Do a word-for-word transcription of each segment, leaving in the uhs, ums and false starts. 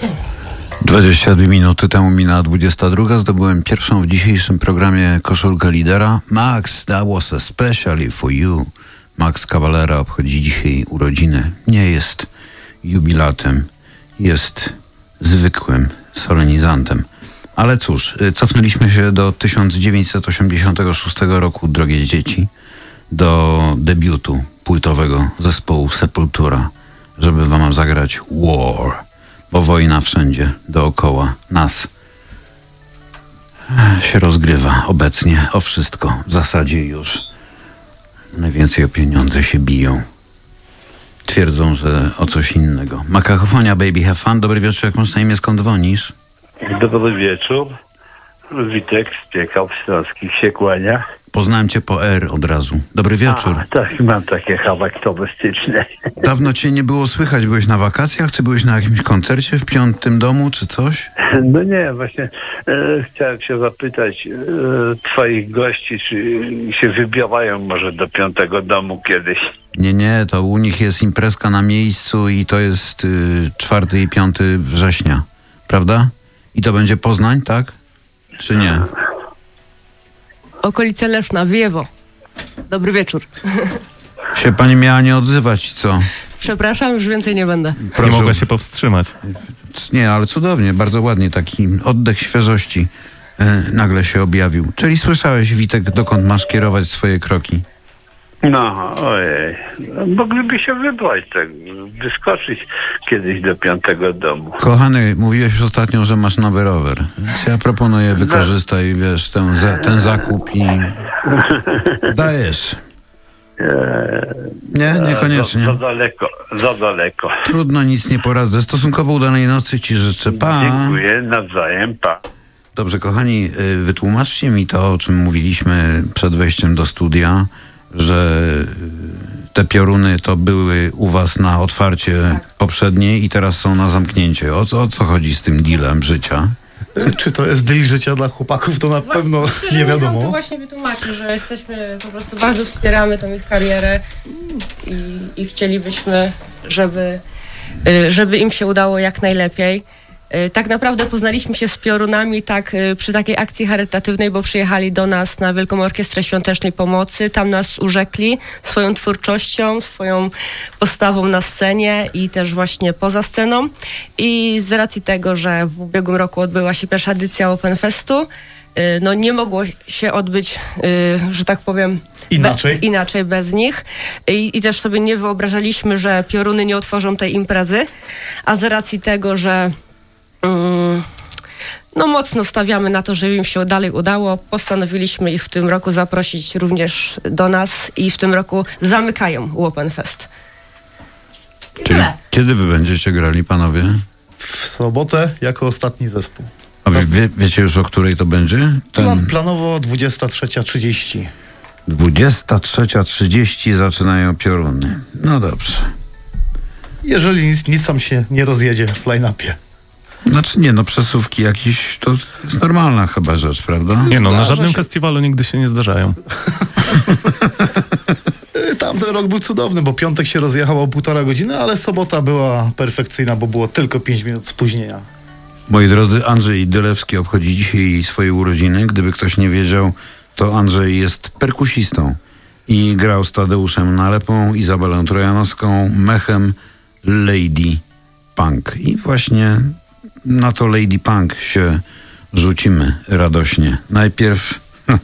dwadzieścia dwie minuty temu minęła dwudziesta druga. Zdobyłem pierwszą w dzisiejszym programie koszulkę lidera. Max, that was especially for you. Max Cavalera obchodzi dzisiaj urodziny. Nie jest jubilatem, jest zwykłym solenizantem. Ale cóż, cofnęliśmy się do tysiąc dziewięćset osiemdziesiątego szóstego roku, drogie dzieci, do debiutu płytowego zespołu Sepultura, żeby wam zagrać War, bo wojna wszędzie dookoła nas się rozgrywa obecnie o wszystko. W zasadzie już najwięcej o pieniądze się biją. Twierdzą, że o coś innego. Makachofonia, baby, have fun. Dobry wieczór, jak masz na imię, skąd dzwonisz? Dobry wieczór. Witek z Piekał Śląskich się kłania. Poznałem cię po R od razu. Dobry wieczór. A, tak, mam takie charakterystyczne. Dawno cię nie było słychać. Byłeś na wakacjach, czy byłeś na jakimś koncercie w piątym domu, czy coś? No nie, właśnie e, chciałem się zapytać e, twoich gości, czy się wybierają może do piątego domu kiedyś? Nie, nie, to u nich jest imprezka na miejscu i to jest y, czwarty i piąty września, prawda? I to będzie Poznań, tak? Czy nie? Okolice Leszna, Wyjewo. Dobry wieczór. Się pani miała nie odzywać, co? Przepraszam, już więcej nie będę. Proszę. Nie mogła się powstrzymać. Nie, ale cudownie, bardzo ładnie, taki oddech świeżości e, nagle się objawił. Czyli słyszałeś, Witek, dokąd masz kierować swoje kroki? No, ojej. Mogliby się wybrać, tak, wyskoczyć kiedyś do piątego domu. Kochany, mówiłeś ostatnio, że masz nowy rower. Więc ja proponuję, wykorzystaj, wiesz, ten, za, ten zakup i dajesz. Nie, niekoniecznie. Za, za daleko, za daleko. Trudno, nic nie poradzę. Stosunkowo udanej nocy ci życzę. Pa. Dziękuję, nawzajem, pa. Dobrze, kochani, wytłumaczcie mi to, o czym mówiliśmy przed wejściem do studia, że te pioruny to były u was na otwarcie poprzednie i teraz są na zamknięcie. O co, o co chodzi z tym dealem życia? Czy to jest deal życia dla chłopaków, to na pewno Myślę, nie wiadomo. To właśnie wytłumaczy, że jesteśmy, po prostu bardzo wspieramy tą ich karierę i, i chcielibyśmy, żeby, żeby im się udało jak najlepiej. Tak naprawdę poznaliśmy się z piorunami tak przy takiej akcji charytatywnej, bo przyjechali do nas na Wielką Orkiestrę Świątecznej Pomocy. Tam nas urzekli swoją twórczością, swoją postawą na scenie i też właśnie poza sceną. I z racji tego, że w ubiegłym roku odbyła się pierwsza edycja Open Festu, no nie mogło się odbyć, że tak powiem, Inaczej. Be, inaczej bez nich. I, I też sobie nie wyobrażaliśmy, że pioruny nie otworzą tej imprezy. A z racji tego, że no mocno stawiamy na to, żeby im się dalej udało. Postanowiliśmy ich w tym roku zaprosić również do nas i w tym roku zamykają Open Fest. I Czyli tyle. kiedy wy będziecie grali, panowie? W sobotę jako ostatni zespół. A wy wie, wiecie już, o której to będzie? Mam Ten planowo dwudziesta trzecia trzydzieści. dwudziesta trzecia trzydzieści zaczynają pioruny. No dobrze. Jeżeli nic, nic tam się nie rozjedzie w line-upie. Znaczy nie, no przesuwki jakieś, to jest normalna chyba rzecz, prawda? Nie no, na Zdarza żadnym się. festiwalu nigdy się nie zdarzają. Tamten rok był cudowny, bo piątek się rozjechało półtora godziny, ale sobota była perfekcyjna, bo było tylko pięć minut spóźnienia. Moi drodzy, Andrzej Dylewski obchodzi dzisiaj swoje urodziny. Gdyby ktoś nie wiedział, to Andrzej jest perkusistą i grał z Tadeuszem Nalepą, Izabelą Trojanowską, Mechem, Lady Punk. I właśnie na to Lady Punk się rzucimy radośnie. Najpierw hm,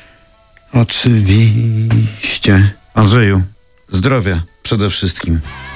oczywiście Andrzeju, zdrowia przede wszystkim.